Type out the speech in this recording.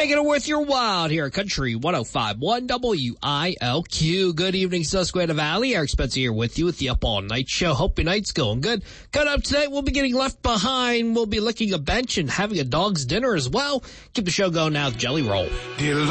Making it worth your while here at Country 105.1 WILQ. Good evening, Susquehanna Valley. Eric Spencer here with you with the Up All Night Show. Hope your night's going good. Coming up tonight, we'll be getting left behind. We'll be licking a bench and having a dog's dinner as well. Keep the show going now with Jelly Roll.